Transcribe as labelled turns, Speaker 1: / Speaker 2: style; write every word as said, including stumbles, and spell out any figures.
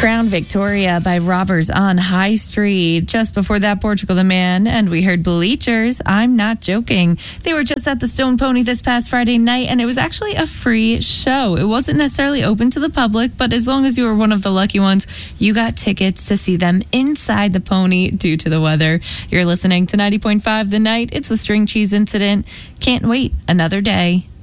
Speaker 1: Crown Victoria by Robbers on High Street. Just before that, Portugal the Man, and we heard Bleachers, I'm Not Joking. They were just at the Stone Pony this past Friday night, and it was actually a free show. It wasn't necessarily open to the public, but as long as you were one of the lucky ones, you got tickets to see them inside the pony due to the weather. You're listening to ninety point five The Night. It's the String Cheese Incident. Can't wait another day.